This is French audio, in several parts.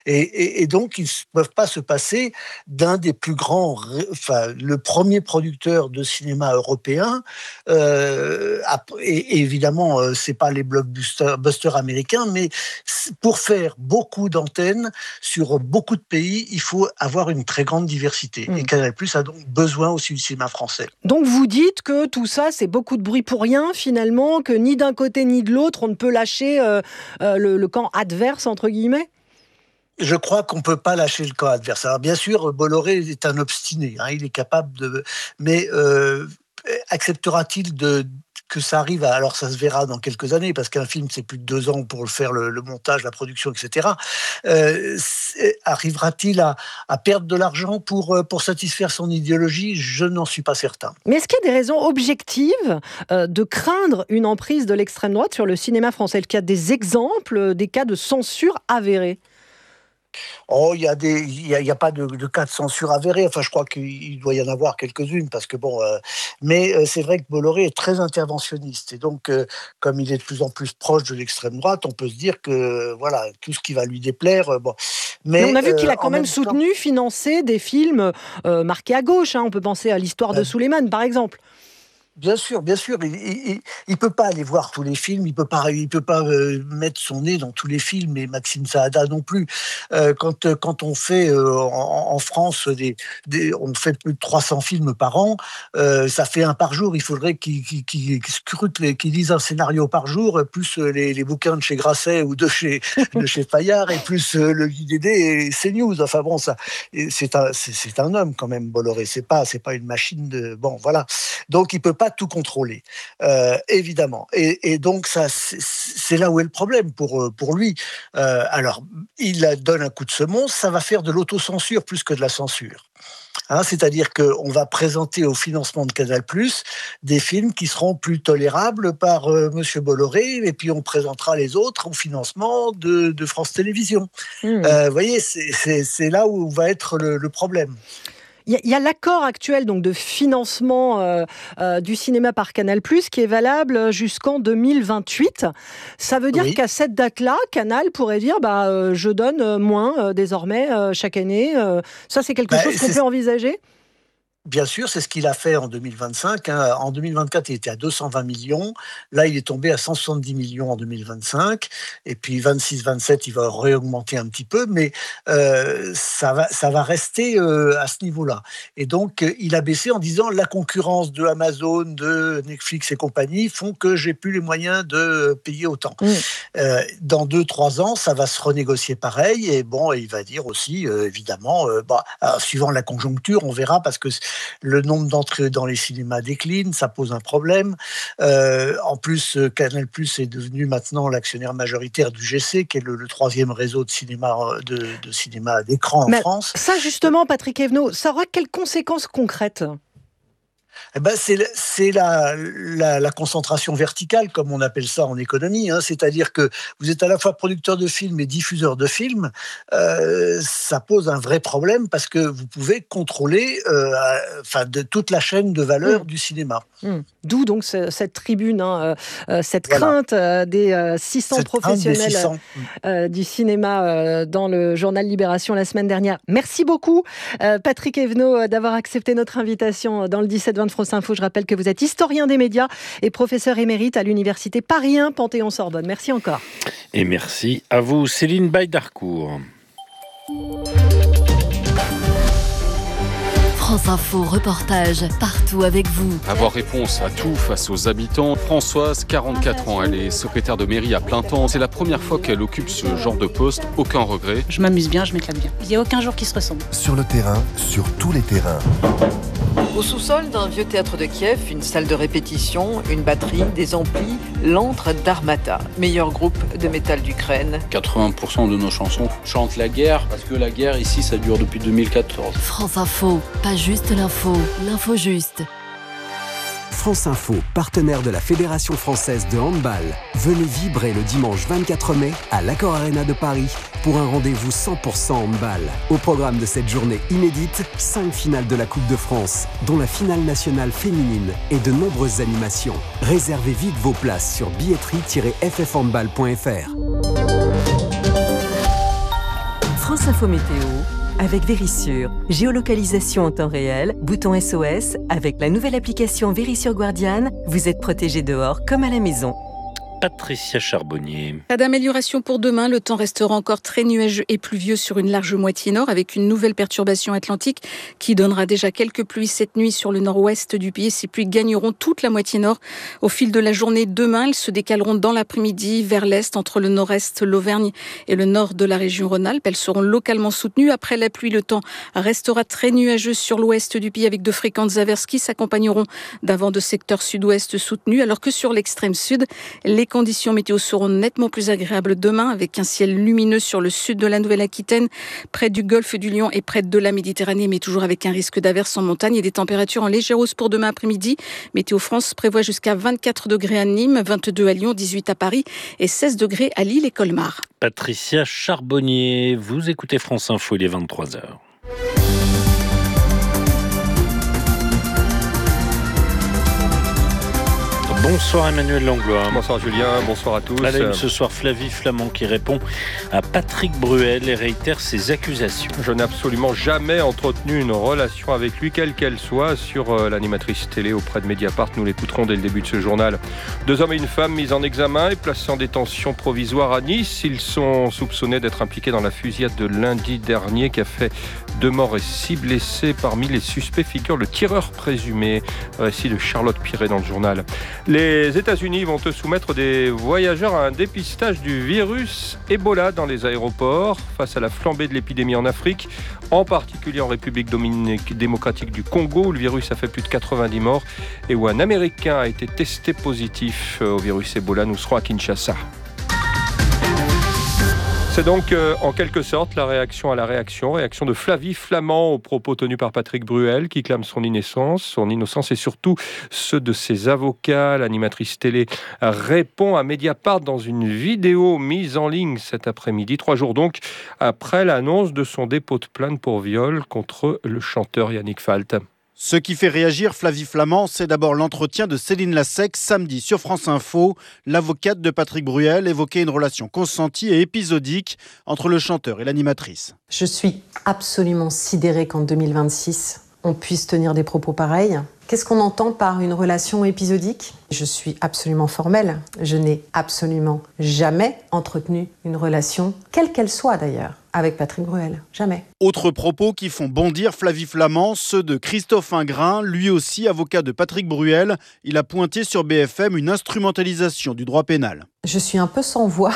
Et donc, ils ne peuvent pas se passer d'un des plus grands, le premier producteur de cinéma européen. Et évidemment, c'est pas les blockbusters américains, mais pour faire beaucoup d'antennes sur beaucoup de pays, il faut avoir une très grande diversité. Et Canal+ a donc besoin aussi du cinéma français. Donc vous dites que tout ça, c'est beaucoup de bruit pour rien, finalement, que ni d'un côté ni de l'autre, on ne peut lâcher le camp adverse, entre guillemets ? Je crois qu'on ne peut pas lâcher le camp adverse. Alors bien sûr, Bolloré est un obstiné, il est capable de... Mais acceptera-t-il que ça arrive alors ça se verra dans quelques années, parce qu'un film, c'est plus de 2 ans pour le faire, le montage, la production, etc. Arrivera-t-il à perdre de l'argent pour satisfaire son idéologie ? Je n'en suis pas certain. Mais est-ce qu'il y a des raisons objectives de craindre une emprise de l'extrême droite sur le cinéma français ? Est-ce qu'il y a des exemples, des cas de censure avérés ? Oh, il y a pas de cas de censure avéré. Enfin, je crois qu'il doit y en avoir quelques-unes, parce que mais c'est vrai que Bolloré est très interventionniste, et donc comme il est de plus en plus proche de l'extrême droite, on peut se dire que voilà, tout ce qui va lui déplaire. Mais on a vu qu'il a quand même soutenu, financé des films marqués à gauche. On peut penser à l'histoire de Souleymane, par exemple. Bien sûr. Il peut pas aller voir tous les films, il peut pas mettre son nez dans tous les films, et Maxime Saada non plus. Quand on fait en France on fait plus de 300 films par an, ça fait un par jour. Il faudrait qu'il scrute, qu'il lise un scénario par jour, plus les bouquins de chez Grasset ou de chez Fayard, et plus le JDD et CNews. Enfin bon, ça, c'est un homme quand même, Bolloré. C'est pas une machine de voilà. Donc il peut pas tout contrôler, évidemment. Et donc ça, c'est là où est le problème pour lui. Alors, il donne un coup de semonce, ça va faire de l'autocensure plus que de la censure. C'est-à-dire qu'on va présenter au financement de Canal+ des films qui seront plus tolérables par Monsieur Bolloré, et puis on présentera les autres au financement de France Télévisions. Vous voyez, c'est là où va être le problème. Il y a l'accord actuel donc de financement du cinéma par Canal+, qui est valable jusqu'en 2028. Ça veut dire qu'à cette date-là, Canal pourrait dire je donne moins désormais chaque année. Ça, c'est quelque chose qu'on peut envisager ? Bien sûr, c'est ce qu'il a fait en 2025. En 2024, il était à 220 millions. Là, il est tombé à 170 millions en 2025. Et puis 26-27, il va réaugmenter un petit peu, mais ça va rester à ce niveau-là. Et donc, il a baissé en disant la concurrence de Amazon, de Netflix et compagnie font que j'ai plus les moyens de payer autant. Dans 2-3 ans, ça va se renégocier pareil. Et il va dire aussi, évidemment, suivant la conjoncture, on verra, parce que le nombre d'entrées dans les cinémas décline, ça pose un problème. En plus, Canal+ est devenu maintenant l'actionnaire majoritaire du GC, qui est le 3e réseau de cinéma d'écran en France. Ça, justement, Patrick Evenot, ça aura quelles conséquences concrètes ? C'est la concentration verticale, comme on appelle ça en économie. C'est-à-dire que vous êtes à la fois producteur de films et diffuseur de films. Ça pose un vrai problème, parce que vous pouvez contrôler de toute la chaîne de valeur du cinéma. D'où donc cette tribune, cette crainte des 600 professionnels du cinéma dans le journal Libération la semaine dernière. Merci beaucoup, Patrick Evenot, d'avoir accepté notre invitation dans le 17-20 de France Info. Je rappelle que vous êtes historien des médias et professeur émérite à l'université Paris 1 Panthéon-Sorbonne. Merci encore. Et merci à vous, Céline Baye-Darcourt. France Info, reportage partout avec vous. Avoir réponse à tout face aux habitants. Françoise, 44 ans, elle est secrétaire de mairie à plein temps. C'est la première fois qu'elle occupe ce genre de poste. Aucun regret. Je m'amuse bien, je m'éclate bien. Il n'y a aucun jour qui se ressemble. Sur le terrain, sur tous les terrains. Au sous-sol d'un vieux théâtre de Kiev, une salle de répétition, une batterie, des amplis, l'antre d'Armata, meilleur groupe de métal d'Ukraine. 80% de nos chansons chantent la guerre, parce que la guerre ici, ça dure depuis 2014. France Info, pas juste l'info, l'info juste. France Info, partenaire de la Fédération française de handball. Venez vibrer le dimanche 24 mai à l'Accor Arena de Paris pour un rendez-vous 100% handball. Au programme de cette journée inédite, 5 finales de la Coupe de France, dont la finale nationale féminine et de nombreuses animations. Réservez vite vos places sur billetterie-ffhandball.fr. France Info Météo avec Vérissure. Géolocalisation en temps réel, bouton SOS. Avec la nouvelle application Vérissure Guardian, vous êtes protégé dehors comme à la maison. Patricia Charbonnier. Pas d'amélioration pour demain. Le temps restera encore très nuageux et pluvieux sur une large moitié nord avec une nouvelle perturbation atlantique qui donnera déjà quelques pluies cette nuit sur le nord-ouest du pays. Ces pluies gagneront toute la moitié nord au fil de la journée. Demain, elles se décaleront dans l'après-midi vers l'est entre le nord-est, l'Auvergne et le nord de la région Rhône-Alpes. Elles seront localement soutenues. Après la pluie, le temps restera très nuageux sur l'ouest du pays avec de fréquentes averses qui s'accompagneront d'un vent de secteur sud-ouest soutenu alors que sur l'extrême sud, les conditions météo seront nettement plus agréables demain avec un ciel lumineux sur le sud de la Nouvelle-Aquitaine, près du golfe du Lion et près de la Méditerranée, mais toujours avec un risque d'averses en montagne et des températures en légère hausse pour demain après-midi. Météo France prévoit jusqu'à 24 degrés à Nîmes, 22 à Lyon, 18 à Paris et 16 degrés à Lille et Colmar. Patricia Charbonnier, vous écoutez France Info, il est 23h. Bonsoir Emmanuel Langlois. Bonsoir Julien, bonsoir à tous. À la une ce soir, Flavie Flament qui répond à Patrick Bruel et réitère ses accusations. Je n'ai absolument jamais entretenu une relation avec lui, quelle qu'elle soit, sur l'animatrice télé auprès de Mediapart. Nous l'écouterons dès le début de ce journal. 2 hommes et une femme mis en examen et placés en détention provisoire à Nice. Ils sont soupçonnés d'être impliqués dans la fusillade de lundi dernier qui a fait 2 morts et 6 blessés. Parmi les suspects figure le tireur présumé. Récit de Charlotte Piré dans le journal. Les États-Unis vont soumettre des voyageurs à un dépistage du virus Ebola dans les aéroports face à la flambée de l'épidémie en Afrique, en particulier en République démocratique du Congo où le virus a fait plus de 90 morts et où un Américain a été testé positif au virus Ebola. Nous serons à Kinshasa. C'est donc en quelque sorte la réaction à la réaction de Flavie Flament aux propos tenus par Patrick Bruel qui clame son innocence et surtout ceux de ses avocats. L'animatrice télé répond à Mediapart dans une vidéo mise en ligne cet après-midi, 3 jours donc après l'annonce de son dépôt de plainte pour viol contre le chanteur Yannick Falt. Ce qui fait réagir Flavie Flament, c'est d'abord l'entretien de Céline Lassec samedi sur France Info. L'avocate de Patrick Bruel évoquait une relation consentie et épisodique entre le chanteur et l'animatrice. Je suis absolument sidérée qu'en 2026, on puisse tenir des propos pareils. Qu'est-ce qu'on entend par une relation épisodique ? Je suis absolument formelle. Je n'ai absolument jamais entretenu une relation, quelle qu'elle soit d'ailleurs, avec Patrick Bruel. Jamais. Autres propos qui font bondir Flavie Flament, ceux de Christophe Ingrain, lui aussi avocat de Patrick Bruel. Il a pointé sur BFM une instrumentalisation du droit pénal. Je suis un peu sans voix.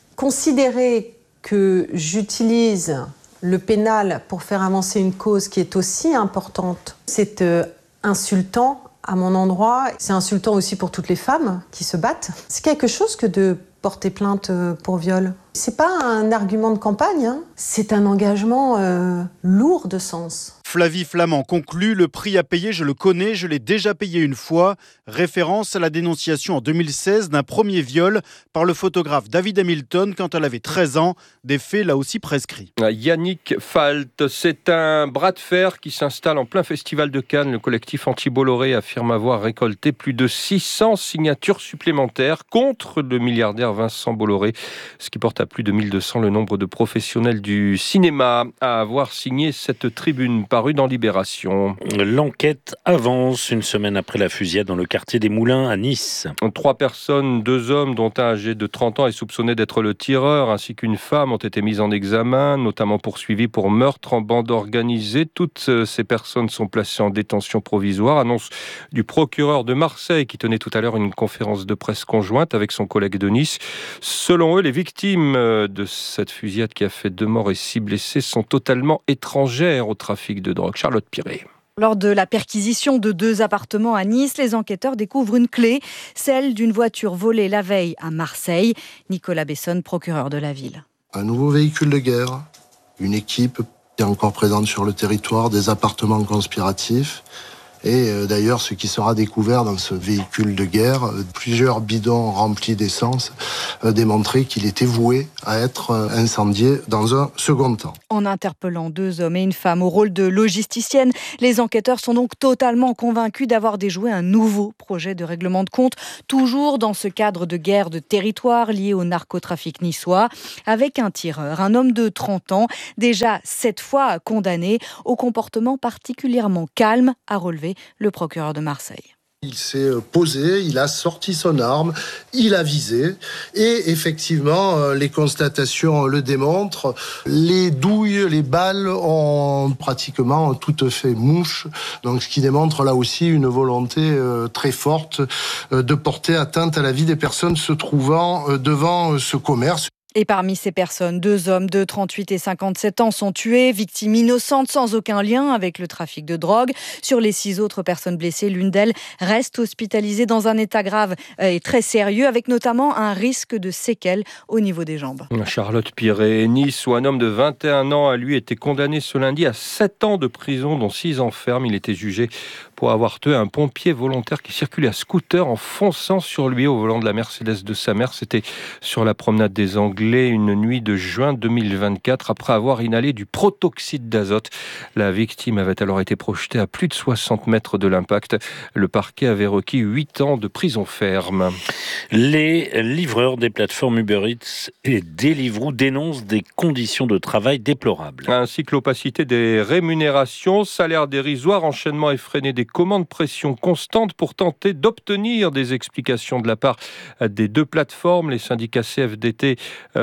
Considérer que j'utilise le pénal pour faire avancer une cause qui est aussi importante, c'est insultant à mon endroit. C'est insultant aussi pour toutes les femmes qui se battent. C'est quelque chose que de porter plainte pour viol. C'est pas un argument de campagne, hein. C'est un engagement lourd de sens. Flavie Flament conclut, le prix à payer, je le connais, je l'ai déjà payé une fois. Référence à la dénonciation en 2016 d'un premier viol par le photographe David Hamilton quand elle avait 13 ans. Des faits là aussi prescrits. Yannick Falt, c'est un bras de fer qui s'installe en plein festival de Cannes. Le collectif anti-Bolloré affirme avoir récolté plus de 600 signatures supplémentaires contre le milliardaire Vincent Bolloré, ce qui porte à plus de 1200 le nombre de professionnels du cinéma à avoir signé cette tribune parue dans Libération. L'enquête avance une semaine après la fusillade dans le quartier des Moulins à Nice. 3 personnes, 2 hommes dont un âgé de 30 ans est soupçonné d'être le tireur, ainsi qu'une femme ont été mises en examen, notamment poursuivies pour meurtre en bande organisée. Toutes ces personnes sont placées en détention provisoire. Annonce du procureur de Marseille qui tenait tout à l'heure une conférence de presse conjointe avec son collègue de Nice. Selon eux, les victimes de cette fusillade qui a fait 2 morts et 6 blessés sont totalement étrangères au trafic de drogue. Charlotte Piré. Lors de la perquisition de 2 appartements à Nice, les enquêteurs découvrent une clé, celle d'une voiture volée la veille à Marseille. Nicolas Besson, procureur de la ville. Un nouveau véhicule de guerre, une équipe qui est encore présente sur le territoire, des appartements conspiratifs Et d'ailleurs, ce qui sera découvert dans ce véhicule de guerre, plusieurs bidons remplis d'essence, démontraient qu'il était voué à être incendié dans un second temps. En interpellant 2 hommes et une femme au rôle de logisticienne, les enquêteurs sont donc totalement convaincus d'avoir déjoué un nouveau projet de règlement de compte, toujours dans ce cadre de guerre de territoire lié au narcotrafic niçois, avec un tireur, un homme de 30 ans, déjà 7 fois condamné au comportement particulièrement calme, a relevé le procureur de Marseille. Il s'est posé, il a sorti son arme, il a visé et effectivement les constatations le démontrent. Les douilles, les balles ont pratiquement toutes fait mouche, donc ce qui démontre là aussi une volonté très forte de porter atteinte à la vie des personnes se trouvant devant ce commerce. Et parmi ces personnes, 2 hommes de 38 et 57 ans sont tués, victimes innocentes sans aucun lien avec le trafic de drogue. Sur les 6 autres personnes blessées, l'une d'elles reste hospitalisée dans un état grave et très sérieux, avec notamment un risque de séquelles au niveau des jambes. Charlotte Piré, Nice, où un homme de 21 ans a lui été condamné ce lundi à 7 ans de prison, dont 6 ans ferme. Il était jugé pour avoir tué un pompier volontaire qui circulait à scooter en fonçant sur lui au volant de la Mercedes de sa mère. C'était sur la promenade des Anglais, une nuit de juin 2024, après avoir inhalé du protoxyde d'azote. La victime avait alors été projetée à plus de 60 mètres de l'impact. Le parquet avait requis 8 ans de prison ferme. Les livreurs des plateformes Uber Eats et Deliveroo dénoncent des conditions de travail déplorables. Ainsi que l'opacité des rémunérations, salaire dérisoire, enchaînement effréné des commandes, pression constante pour tenter d'obtenir des explications de la part des 2 plateformes. Les syndicats CFDT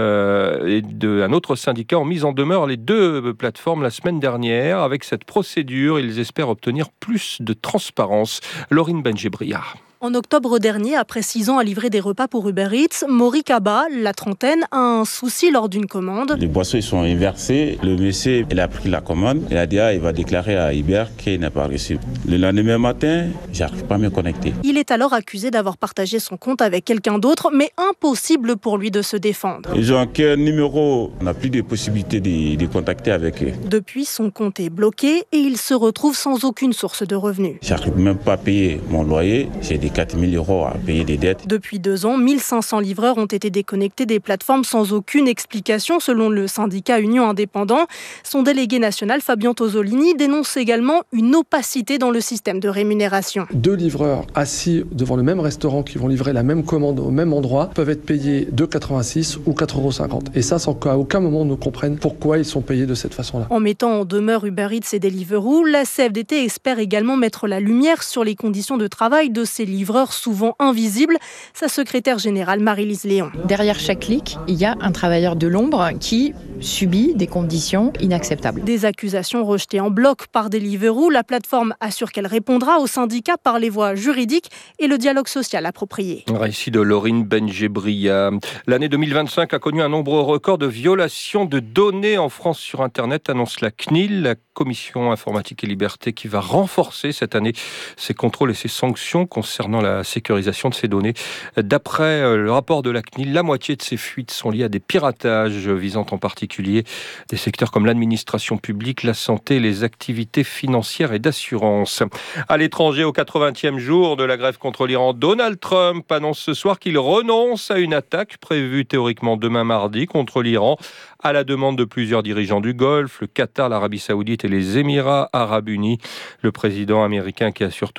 et un autre syndicat ont mis en demeure les 2 plateformes la semaine dernière. Avec cette procédure, ils espèrent obtenir plus de transparence. Laurine Benjebria. En octobre dernier, après 6 ans à livrer des repas pour Uber Eats, Maury Kaba, la trentaine, a un souci lors d'une commande. Les boissons ils sont inversées. Le monsieur il a pris la commande. Il a dit il va déclarer à Uber qu'il n'a pas reçu. Le lendemain matin, j'arrive pas à me connecter. Il est alors accusé d'avoir partagé son compte avec quelqu'un d'autre, mais impossible pour lui de se défendre. Ils ont qu'un numéro. On n'a plus de possibilité de contacter avec eux. Depuis, son compte est bloqué et il se retrouve sans aucune source de revenus. J'arrive même pas à payer mon loyer. J'ai des 4 000 € à payer des dettes. Depuis 2 ans, 1500 livreurs ont été déconnectés des plateformes sans aucune explication, selon le syndicat Union Indépendant. Son délégué national, Fabien Tosolini, dénonce également une opacité dans le système de rémunération. 2 livreurs assis devant le même restaurant qui vont livrer la même commande au même endroit peuvent être payés 2,86 € ou 4,50 €. Et ça, sans qu'à aucun moment on ne comprenne pourquoi ils sont payés de cette façon-là. En mettant en demeure Uber Eats et Deliveroo, la CFDT espère également mettre la lumière sur les conditions de travail de ces livreurs souvent invisibles. Sa secrétaire générale, Marie-Lise Léon. Derrière chaque clic, il y a un travailleur de l'ombre qui subit des conditions inacceptables. Des accusations rejetées en bloc par Deliveroo. La plateforme assure qu'elle répondra aux syndicats par les voies juridiques et le dialogue social approprié. Récit de Laurine Benjebria. L'année 2025 a connu un nombre record de violations de données en France sur Internet, annonce la CNIL, la Commission Informatique et Liberté, qui va renforcer cette année ses contrôles et ses sanctions concernant la sécurisation de ces données. D'après le rapport de la CNIL, la moitié de ces fuites sont liées à des piratages visant en particulier des secteurs comme l'administration publique, la santé, les activités financières et d'assurance. À l'étranger, au 80e jour de la grève contre l'Iran, Donald Trump annonce ce soir qu'il renonce à une attaque prévue théoriquement demain mardi contre l'Iran, à la demande de plusieurs dirigeants du Golfe, le Qatar, l'Arabie Saoudite et les Émirats Arabes Unis. Le président américain qui assure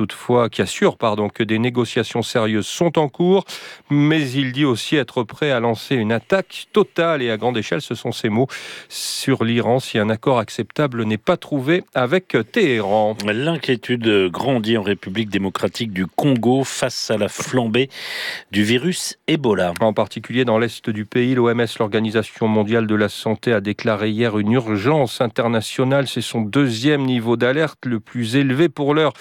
que des négociations sérieuses sont en cours, mais il dit aussi être prêt à lancer une attaque totale et à grande échelle, ce sont ses mots, sur l'Iran si un accord acceptable n'est pas trouvé avec Téhéran. L'inquiétude grandit en République démocratique du Congo face à la flambée du virus Ebola. En particulier dans l'est du pays, l'OMS, l'Organisation mondiale de la santé, a déclaré hier une urgence internationale. C'est son 2e niveau d'alerte, le plus élevé pour l'heure.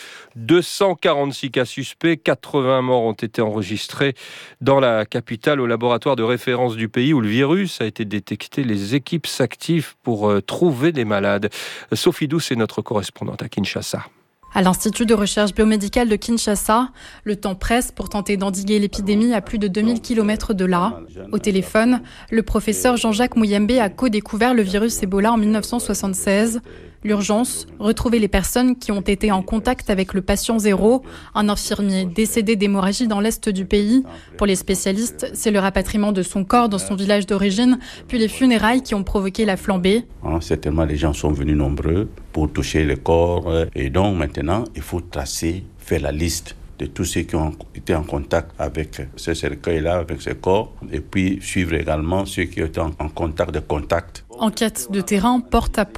246 cas suspects, 80 morts ont été enregistrés dans la capitale, au laboratoire de référence du pays où le virus a été détecté. Les équipes s'activent pour trouver des malades. Sophie Douce est notre correspondante à Kinshasa. À l'Institut de recherche biomédicale de Kinshasa, le temps presse pour tenter d'endiguer l'épidémie à plus de 2000 km de là. Au téléphone, le professeur Jean-Jacques Mouyembe a co-découvert le virus Ebola en 1976. L'urgence, retrouver les personnes qui ont été en contact avec le patient zéro, un infirmier décédé d'hémorragie dans l'est du pays. Pour les spécialistes, c'est le rapatriement de son corps dans son village d'origine, puis les funérailles qui ont provoqué la flambée. Certainement, les gens sont venus nombreux pour toucher le corps. Et donc maintenant, il faut tracer, faire la liste de tous ceux qui ont été en contact avec ce cercueil-là, avec ce corps, et puis suivre également ceux qui étaient en contact de contact. Enquête de terrain porte à porte.